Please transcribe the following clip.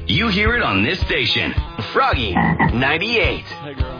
You hear it on this station. Froggy 98. Hey, girl.